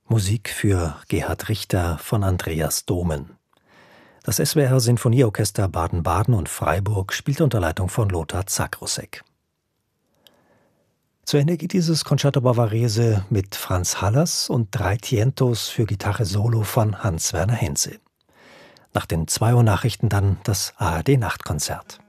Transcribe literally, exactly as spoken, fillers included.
Musik für Gerhard Richter von Andreas Domen. Das S W R Sinfonieorchester Baden-Baden und Freiburg spielt unter Leitung von Lothar Zakrossek. Zu Ende geht dieses Concerto Bavarese mit Franz Hallers und drei Tientos für Gitarre Solo von Hans-Werner Henze. Nach den zwei Uhr Nachrichten dann das A R D-Nachtkonzert.